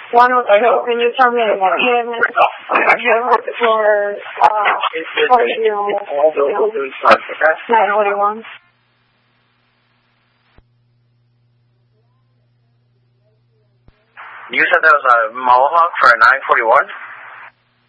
One was, can you tell me him for, you know, 941? You said there was a Mohawk for a 941?